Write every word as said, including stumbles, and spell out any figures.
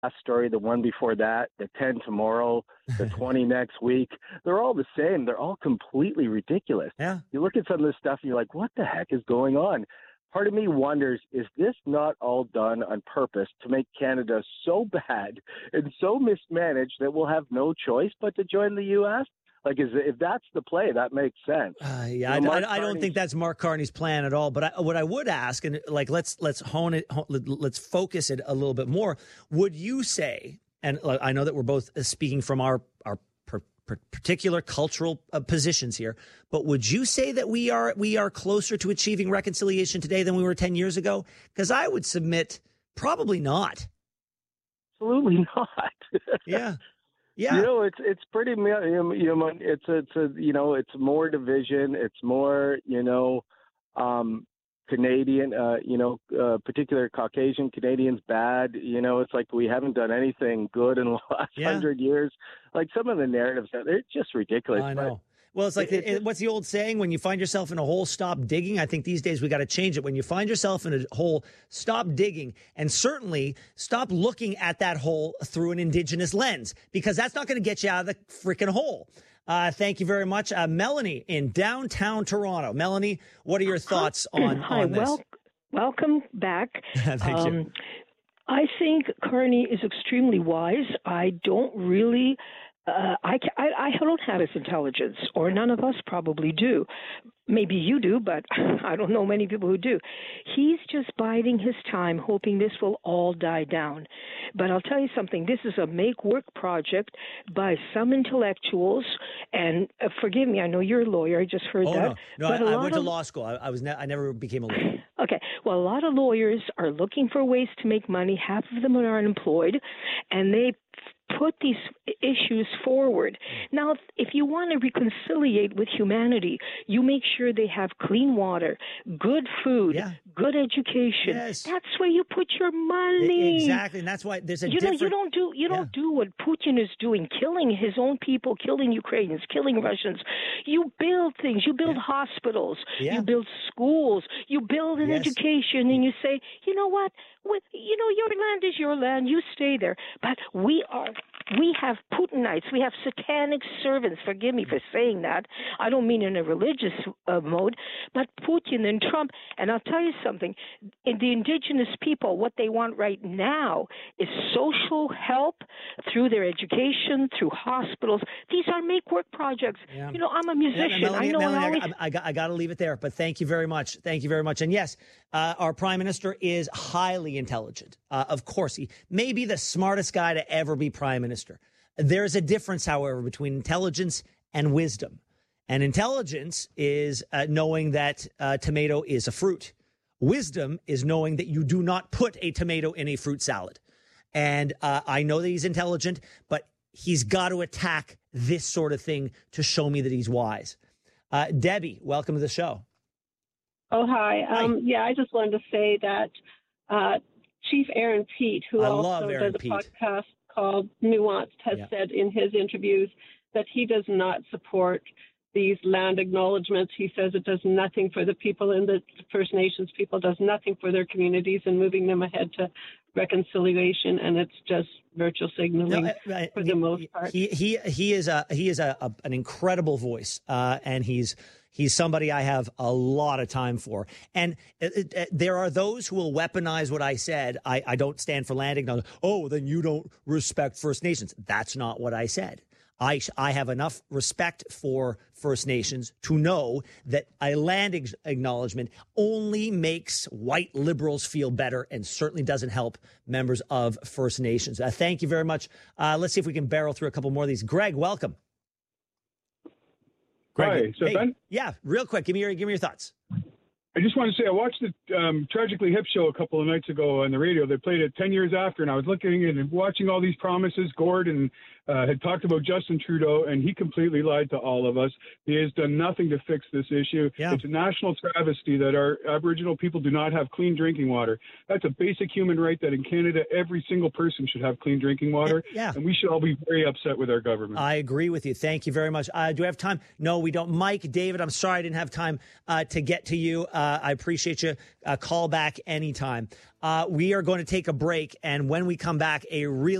last story, the one before that, the ten tomorrow, the twenty next week, they're all the same. They're all completely ridiculous. Yeah. You look at some of this stuff and you're like, what the heck is going on? Part of me wonders, is this not all done on purpose to make Canada so bad and so mismanaged that we'll have no choice but to join the U S? Like, is, if that's the play, that makes sense. Uh, yeah, you know, I, I, I don't think that's Mark Carney's plan at all. But I, what I would ask, and like, let's let's hone it, hone, let's focus it a little bit more. Would you say, and I know that we're both speaking from our our per, per particular cultural uh, positions here, but would you say that we are we are closer to achieving reconciliation today than we were ten years ago? Because I would submit probably not. Absolutely not. Yeah. Yeah, you know, it's it's pretty, you know, it's it's a, you know, it's more division. It's more, you know, um, Canadian, uh, you know, uh, particular Caucasian Canadians bad. You know, it's like we haven't done anything good in the last yeah. hundred years. Like some of the narratives, they're just ridiculous. I know. Well, it's like, it, it, what's the old saying? When you find yourself in a hole, stop digging. I think these days we got to change it. When you find yourself in a hole, stop digging. And certainly stop looking at that hole through an Indigenous lens, because that's not going to get you out of the freaking hole. Uh, thank you very much. Uh, Melanie in downtown Toronto. Melanie, what are your thoughts on, Hi, on this? Well, welcome back. Thank um, you. I think Carney is extremely wise. I don't really... Uh, I, I, I don't have his intelligence, or none of us probably do. Maybe you do, but I don't know many people who do. He's just biding his time, hoping this will all die down. But I'll tell you something. This is a make-work project by some intellectuals. And uh, forgive me, I know you're a lawyer. I just heard oh, that. No, no but I, I went of, to law school. I, I was ne- I never became a lawyer. Okay. Well, a lot of lawyers are looking for ways to make money. Half of them are unemployed, and they put these issues forward. Now, if you want to reconciliate with humanity, you make sure they have clean water, good food, yeah. good education. Yes. That's where you put your money. Exactly, and that's why there's a you different... know you don't do you don't yeah. do what Putin is doing, killing his own people, killing Ukrainians, killing Russians. You build things. You build yeah. hospitals. Yeah. You build schools. You build an yes. education, and you say, you know what? With, you know, your land is your land. You stay there. But we are, we have Putinites. We have satanic servants. Forgive me for saying that. I don't mean in a religious uh, mode, but Putin and Trump. And I'll tell you something. In the indigenous people, what they want right now is social help through their education, through hospitals. These are make-work projects. Yeah. You know, I'm a musician. Yeah, Melanie, I know. Melanie, I, always... I, I, got, I got to leave it there. But thank you very much. Thank you very much. And yes, uh, our prime minister is highly intelligent. Uh, of course, he may be the smartest guy to ever be prime minister. There's a difference, however, between intelligence and wisdom. And intelligence is uh, knowing that uh, tomato is a fruit. Wisdom is knowing that you do not put a tomato in a fruit salad. And uh, I know that he's intelligent, but he's got to attack this sort of thing to show me that he's wise. Uh, Debbie, welcome to the show. Oh, hi. hi. Um, yeah, I just wanted to say that uh, Chief Aaron Pete, who I also does a Pete. podcast called Nuanced, has yeah. said in his interviews that he does not support these land acknowledgements. He says it does nothing for the people in the First Nations people, does nothing for their communities and moving them ahead to reconciliation, and it's just virtual signaling no, I, I, for the most part. He he he is a he is a, a an incredible voice, uh, and he's he's somebody I have a lot of time for. And it, it, there are those who will weaponize what I said. I, I don't stand for land acknowledgement. Oh, then you don't respect First Nations. That's not what I said. I, I have enough respect for First Nations to know that a land ex- acknowledgement only makes white liberals feel better and certainly doesn't help members of First Nations. Uh, thank you very much. Uh, let's see if we can barrel through a couple more of these. Greg, welcome. Greg, Hi, so hey, Ben? Yeah, real quick. Give me your give me your thoughts. I just want to say I watched the um, Tragically Hip show a couple of nights ago on the radio. They played it ten years after, and I was looking and watching all these promises. Gordon uh, had talked about Justin Trudeau, and he completely lied to all of us. He has done nothing to fix this issue. Yeah. It's a national travesty that our Aboriginal people do not have clean drinking water. That's a basic human right that in Canada, every single person should have clean drinking water, yeah. and we should all be very upset with our government. I agree with you. Thank you very much. Uh, do we have time? No, we don't. Mike, David, I'm sorry I didn't have time uh, to get to you. Uh, Uh, I appreciate you. Uh, call back anytime. Uh, we are going to take a break. And when we come back, a really